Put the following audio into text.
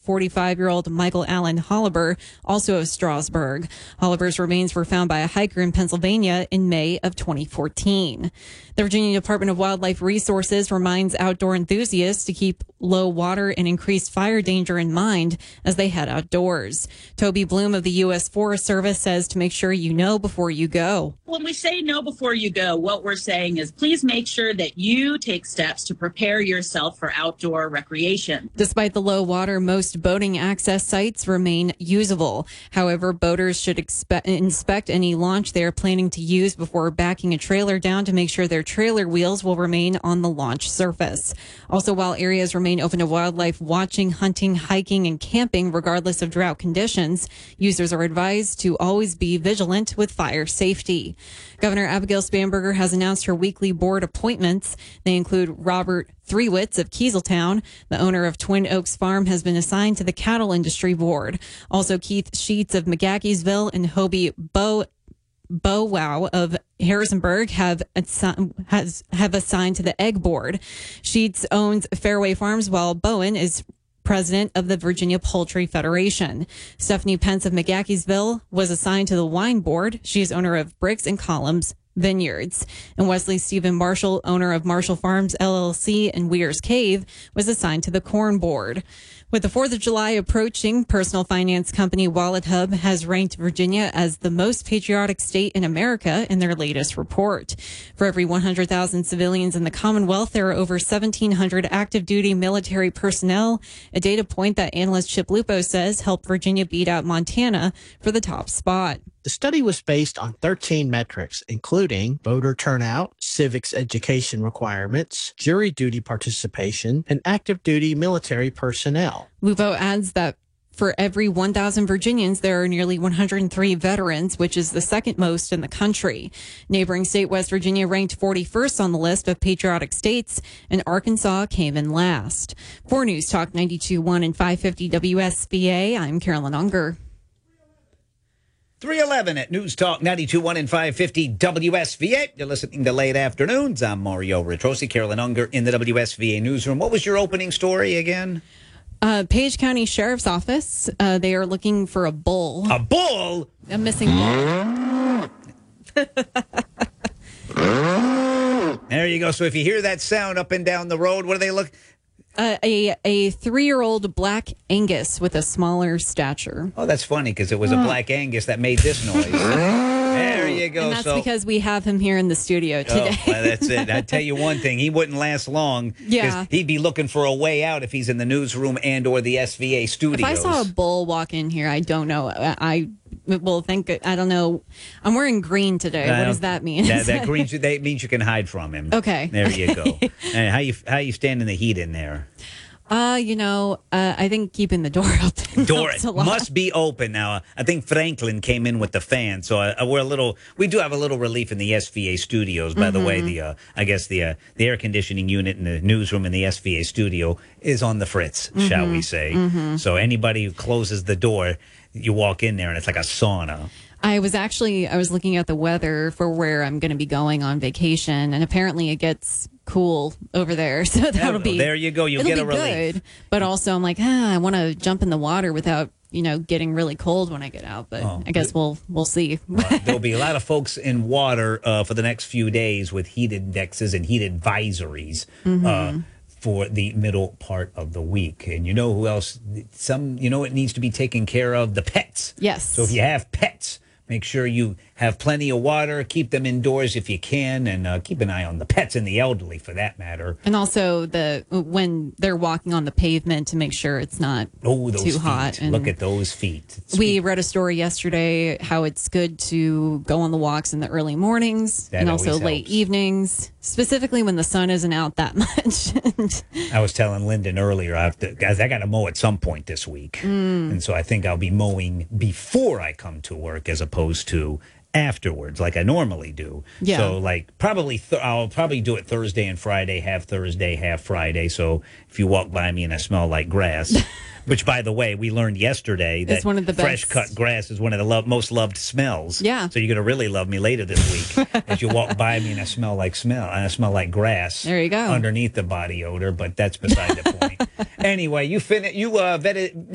45-year-old Michael Allen Holliber, also of Strasburg. Holliber's remains were found by a hiker in Pennsylvania in May of 2014. The Virginia Department of Wildlife Resources reminds outdoor enthusiasts to keep low water and increased fire danger in mind as they head outdoors. Toby Bloom of the U.S. Forest Service says to make sure you know before you go. When we say know before you go, what we're saying is please make sure that you take steps to prepare yourself for outdoor recreation. Despite the low water, most boating access sites remain usable. However, boaters should inspect any launch they are planning to use before backing a trailer down to make sure their trailer wheels will remain on the launch surface. Also, while areas remain open to wildlife watching, hunting, hiking, and camping, regardless of drought conditions, users are advised to always be vigilant with fire safety. Governor Abigail Spanberger has announced her weekly board appointments. They include Robert Thriewitz of Kieseltown. The owner of Twin Oaks Farm has been assigned to the Cattle Industry Board. Also, Keith Sheets of McGackiesville and Hobie Bowow of Harrisonburg have assigned to the Egg Board. Sheets owns Fairway Farms, while Bowen is president of the Virginia Poultry Federation. Stephanie Pence of McGackiesville was assigned to the Wine Board. She is owner of Bricks and Columns Vineyards. And Wesley Stephen Marshall, owner of Marshall Farms LLC and Weir's Cave, was assigned to the Corn Board. With the 4th of July approaching, personal finance company WalletHub has ranked Virginia as the most patriotic state in America in their latest report. For every 100,000 civilians in the Commonwealth, there are over 1,700 active duty military personnel, a data point that analyst Chip Lupo says helped Virginia beat out Montana for the top spot. The study was based on 13 metrics, including voter turnout, civics education requirements, jury duty participation, and active duty military personnel. Lupo adds that for every 1,000 Virginians, there are nearly 103 veterans, which is the second most in the country. Neighboring state West Virginia ranked 41st on the list of patriotic states, and Arkansas came in last. For News Talk 92.1 and 550 WSVA, I'm Carolyn Unger. 3:11 at News Talk 92.1 and 550 WSVA. You're listening to Late Afternoons. I'm Mario Retrosi, Carolyn Unger in the WSVA newsroom. What was your opening story again? Page County Sheriff's Office. They are looking for a bull. A bull? A missing bull. There you go. So if you hear that sound up and down the road, what do they look? A 3-year-old black Angus with a smaller stature. Oh, that's funny because it was a black Angus that made this noise. There you go. And that's because we have him here in the studio today. Oh, well, that's it. I tell you one thing, he wouldn't last long. Yeah. He'd be looking for a way out if he's in the newsroom and or the SVA studios. If I saw a bull walk in here, I don't know. I don't know. I'm wearing green today. What does that mean? That green that means you can hide from him. Okay. There you go. And how you stand in the heat in there? I think keeping the door open. Door must be open now. I think Franklin came in with the fan, so we do have a little relief in the SVA studios. By the way, the air conditioning unit in the newsroom in the SVA studio is on the fritz, shall we say? So anybody who closes the door, you walk in there and it's like a sauna. I was looking at the weather for where I'm going to be going on vacation, and apparently it gets cool over there. So that'll be there. You go. You'll get a relief. Good, but also I'm like, I want to jump in the water without getting really cold when I get out. But I guess we'll see. There'll be a lot of folks in water for the next few days with heat indexes and heat advisories. For the middle part of the week. And you know who else? It needs to be taken care of? The pets. Yes. So if you have pets, make sure you have plenty of water, keep them indoors if you can, and keep an eye on the pets and the elderly for that matter. And also when they're walking on the pavement to make sure it's not too hot. And look at those feet. We read a story yesterday how it's good to go on the walks in the early mornings and also late evenings, specifically when the sun isn't out that much. I was telling Lyndon earlier, guys, I got to mow at some point this week. And so I think I'll be mowing before I come to work as opposed to afterwards, like I normally do. Yeah. So, I'll probably do it Thursday and Friday, half Thursday, half Friday. So if you walk by me and I smell like grass, which, by the way, we learned yesterday that one of the fresh best. cut grass is one of the most loved smells. Yeah. So you're going to really love me later this week as you walk by me and I smell like grass. There you go. Underneath the body odor, but that's beside the point. Anyway, you vetted